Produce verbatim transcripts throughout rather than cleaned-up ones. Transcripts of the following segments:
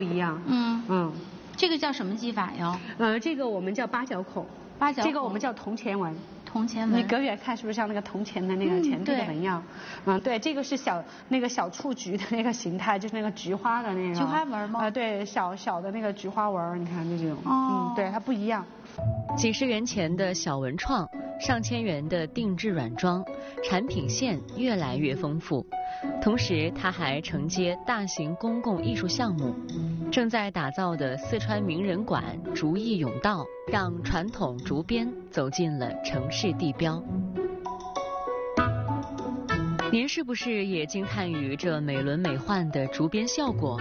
不一样。 嗯嗯， 这个叫什么技法呀？ 呃，这个我们叫八角孔， 八角孔， 这个我们叫铜钱纹。 铜钱纹， 你隔远看是不是像那个铜钱的那个钱币的纹样？嗯，对，这个是小那个小雏菊的那个形态，就是那个菊花的那个。 菊花纹吗？ 啊、呃，对，小小的那个菊花纹，你看这种。 哦。 嗯，对，它不一样。 几十元钱的小文创，上千元的定制软装，产品线越来越丰富。同时，他还承接大型公共艺术项目。正在打造的四川名人馆竹艺甬道，让传统竹编走进了城市地标。您是不是也惊叹于这美轮美奂的竹编效果？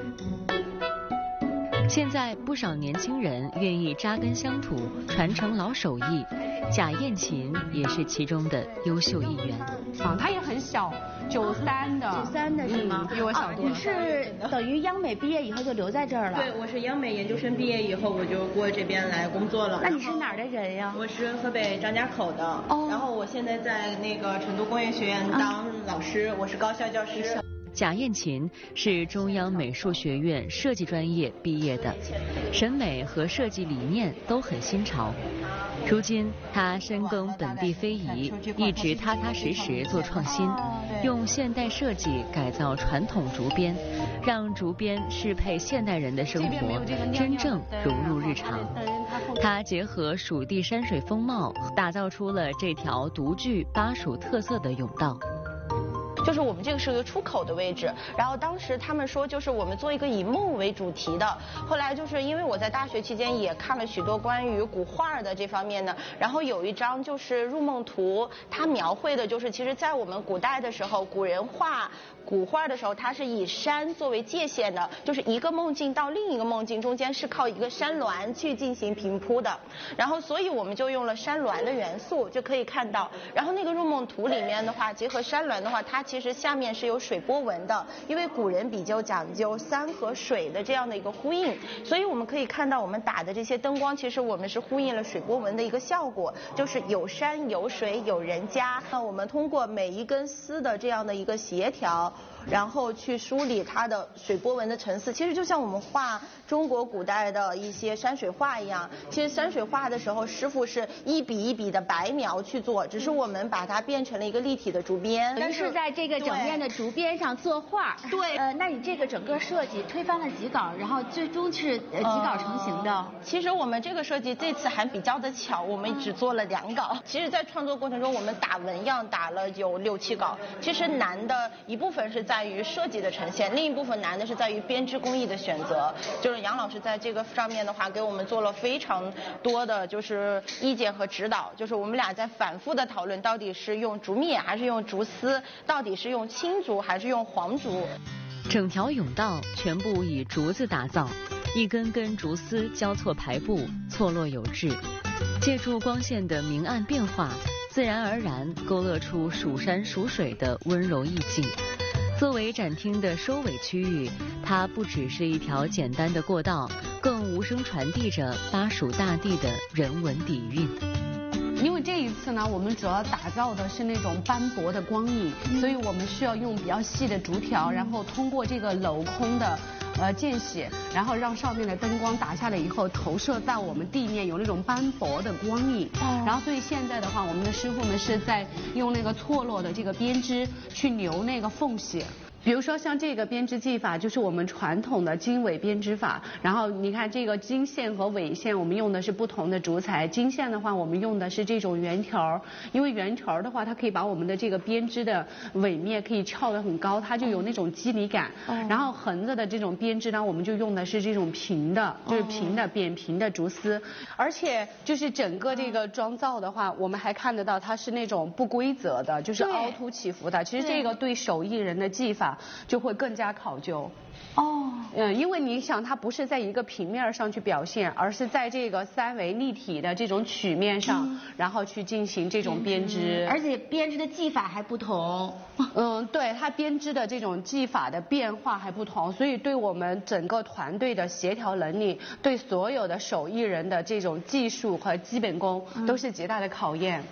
现在不少年轻人愿意扎根乡土，传承老手艺，贾燕琴也是其中的优秀一员。 啊，她也很小，九三的。 九三的是吗？ 嗯、比我小多了。 啊、你是等于央美毕业以后就留在这儿了？ 对，我是央美研究生毕业以后我就过这边来工作了。 那你是哪儿的人呀？ 我是河北张家口的。哦。然后我现在在那个成都工业学院当老师，啊、我是高校教师。 贾燕琴是中央美术学院设计专业毕业的，审美和设计理念都很新潮。如今，她深耕本地非遗，一直踏踏实实做创新，用现代设计改造传统竹编，让竹编适配现代人的生活，真正融入日常。她结合蜀地山水风貌，打造出了这条独具巴蜀特色的甬道。 就是我们这个是一个出口的位置，然后当时他们说就是我们做一个以梦为主题的，后来就是因为我在大学期间也看了许多关于古画的这方面的，然后有一张就是入梦图，它描绘的就是其实在我们古代的时候，古人画古画的时候，它是以山作为界限的，就是一个梦境到另一个梦境中间是靠一个山峦去进行平铺的，然后所以我们就用了山峦的元素，就可以看到，然后那个入梦图里面的话，结合山峦的话，它其实下面是有水波纹的，因为古人比较讲究山和水的这样的一个呼应，所以我们可以看到我们打的这些灯光，其实我们是呼应了水波纹的一个效果，就是有山有水有人家。那我们通过每一根丝的这样的一个协调，然后去梳理它的水波纹的层次，其实就像我们画中国古代的一些山水画一样。其实山水画的时候，师傅是一笔一笔的白描去做，只是我们把它变成了一个立体的竹编。 但是在这个整面的竹编上作画。 对。 呃，那你这个整个设计推翻了几稿，然后最终是呃几稿成型的？ 呃、其实我们这个设计这次还比较的巧，我们只做了两稿。其实，在创作过程中，我们打纹样打了有六七稿。其实难的一部分是在于设计的呈现，另一部分难的是在于编织工艺的选择。就是杨老师在这个上面的话，给我们做了非常多的就是意见和指导。就是我们俩在反复的讨论，到底是用竹篾还是用竹丝，到底是用青竹还是用黄竹。 整条甬道全部以竹子打造，一根根竹丝交错排布，错落有致，借助光线的明暗变化，自然而然勾勒出蜀山蜀水的温柔意境。作为展厅的收尾区域，它不只是一条简单的过道，更无声传递着巴蜀大地的人文底蕴。 因为这一次呢，我们主要打造的是那种斑驳的光影，嗯、所以我们需要用比较细的竹条，然后通过这个镂空的呃间隙，然后让上面的灯光打下来以后投射在我们地面，有那种斑驳的光影。哦、然后所以现在的话，我们的师傅们是在用那个错落的这个编织去留那个缝隙。比如说像这个编织技法，就是我们传统的经纬编织法。然后你看这个经线和纬线，我们用的是不同的竹材。经线的话，我们用的是这种圆条，因为圆条的话，它可以把我们的这个编织的纬面可以翘得很高，它就有那种肌理感。哦、然后横着的这种编织呢，我们就用的是这种平的，就是平的、扁平的竹丝。而且就是整个这个妆造的话，我们还看得到它是那种不规则的，就是凹凸起伏的。其实这个对手艺人的技法就会更加考究。哦，嗯，因为你想，它不是在一个平面上去表现，而是在这个三维立体的这种曲面上，嗯、然后去进行这种编织， 嗯、而且编织的技法还不同。 嗯，对，它编织的这种技法的变化还不同，所以对我们整个团队的协调能力，对所有的手艺人的这种技术和基本功都是极大的考验。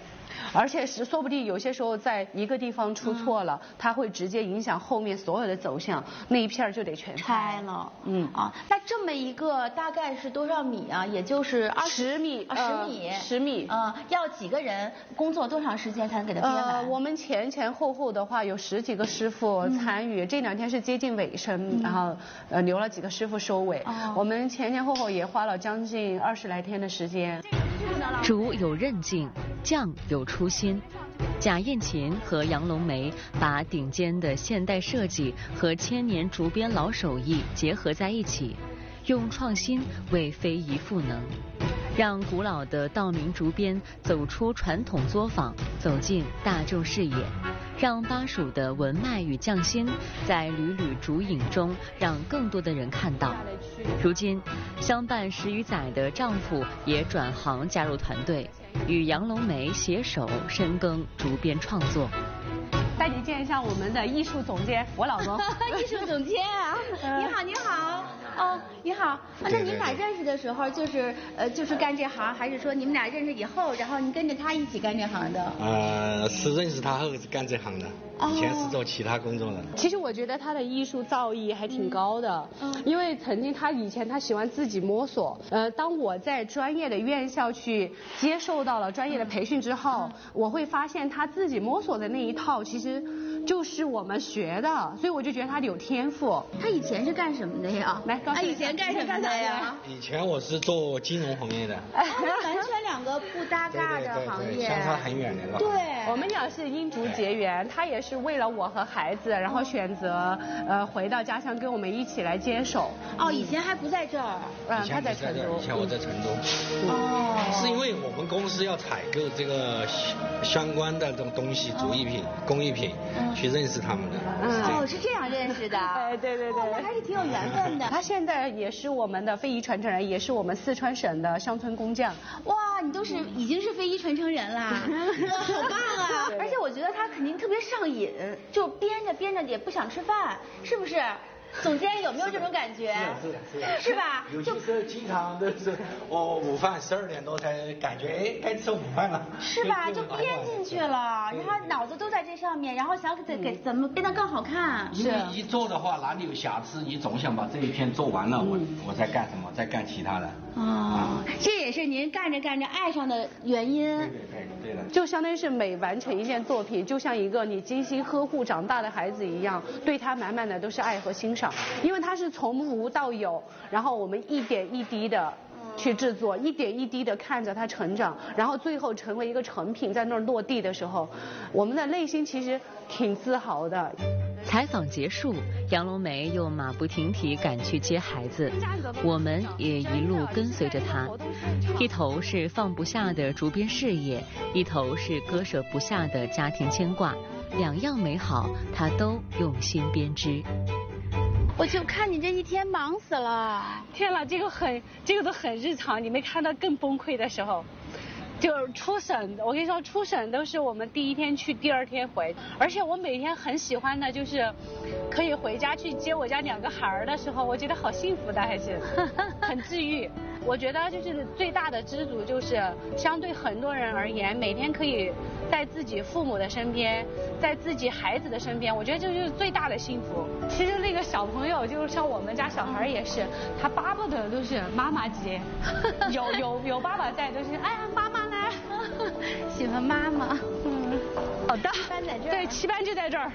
而且是说不定有些时候在一个地方出错了，嗯、它会直接影响后面所有的走向，那一片就得全拆了。 嗯啊，那这么一个大概是多少米啊？也就是二十米， 啊，十米， 十米。 嗯，要几个人工作多长时间才能给它编完？ 呃，我们前前后后的话有十几个师傅参与，嗯、这两天是接近尾声，嗯、然后呃留了几个师傅收尾。哦、我们前前后后也花了将近二十来天的时间。 主有韧劲，匠有初心。贾燕琴和杨龙梅把顶尖的现代设计和千年竹编老手艺结合在一起，用创新为非遗赋能，让古老的道明竹编走出传统作坊，走进大众视野，让巴蜀的文脉与匠心在缕缕竹影中让更多的人看到。如今，相伴十余载的丈夫也转行加入团队，与杨龙梅携手深耕竹编创作。 带你见一下我们的艺术总监佛老公。 艺术总监啊，你好，你好。哦，你好。啊、那你们俩认识的时候就是呃就是干这行，还是说你们俩认识以后，然后你跟着他一起干这行的？ 呃，是认识他后是干这行的。以前是做其他工作的。 其实我觉得他的艺术造诣还挺高的，嗯，因为曾经他以前他喜欢自己摸索，呃，当我在专业的院校去接受到了专业的培训之后，嗯、我会发现他自己摸索的那一套其实就是我们学的，所以我就觉得他有天赋。 他以前是干什么的呀？ 来，告诉他以前干什么的呀？ 以前我是做金融行业的。 完全两个不搭嘎的行业， 对对对对，相差很远的。 对， 我们俩是因竹结缘，他也是为了我和孩子，然后选择呃回到家乡跟我们一起来接手。 哦，以前还不在这儿。 嗯，他在成都。 以前我在成都。 哦。 是因为我们公司要采购这个相关的这种东西，竹艺品、工艺品，去认识他们的。 哦，是这样认识的。 对对对对。 那还是挺有缘分的。 他现在也是我们的非遗传承人，也是我们四川省的乡村工匠。 哇，你都是已经是非遗传承人啦，哇，好棒啊！而且我觉得他肯定特别上瘾，就编着编着也不想吃饭，是不是？总监有没有这种感觉？ 是的，是的， 是吧？ 有些时候经常都是我午饭十二点多才感觉哎该吃午饭了， 是吧？就编进去了，然后脑子都在这上面，然后想给给怎么变得更好看。 因为一做的话哪里有瑕疵，你总想把这一篇做完了，我我再干什么，再干其他的。 哦，这也是您干着干着爱上的原因。 对对对对的。 就相当于是每完成一件作品，就像一个你精心呵护长大的孩子一样，对他满满的都是爱和欣赏。因为它是从无到有，然后我们一点一滴的去制作，一点一滴的看着它成长，然后最后成为一个成品在那儿落地的时候，我们的内心其实挺自豪的。 采访结束，杨龙梅又马不停蹄赶去接孩子，我们也一路跟随着她。一头是放不下的竹编事业，一头是割舍不下的家庭牵挂，两样美好，她都用心编织。 我就看你这一天忙死了。 天哪，这个很，这个都很日常，你没看到更崩溃的时候。就是出省，我跟你说，出省都是我们第一天去，第二天回。而且我每天很喜欢的就是，可以回家去接我家两个孩儿的时候，我觉得好幸福的，还是很治愈。我觉得就是最大的知足，就是相对很多人而言，每天可以在自己父母的身边，在自己孩子的身边，我觉得这就是最大的幸福。其实那个小朋友，就是像我们家小孩也是，他巴不得都是妈妈接，有有有爸爸在，都是哎呀妈妈来， 喜欢妈妈。 嗯，好的。 七班在这儿。 对，七班就在这儿。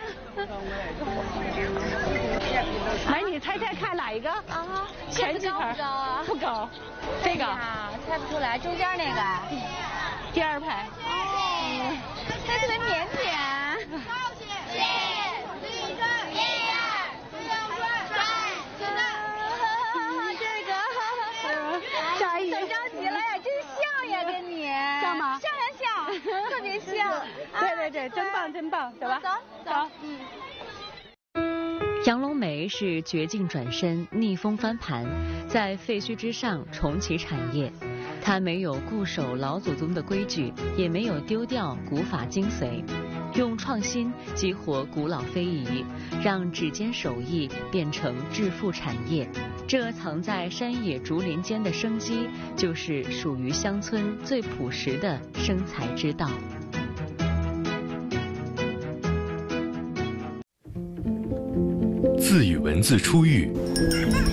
来，你猜猜看哪一个？ 啊， 前几排。 不高啊。 不高。这个。 啊，猜不出来，中间那个。 第二排。 哦，那特别腼腆。 对对对，真棒真棒，走吧， 走走， 嗯。杨龙梅是绝境转身，逆风翻盘，在废墟之上重启产业。她没有固守老祖宗的规矩，也没有丢掉古法精髓，用创新激活古老非遗，让指尖手艺变成致富产业。这藏在山野竹林间的生机，就是属于乡村最朴实的生财之道。 字与文字初遇，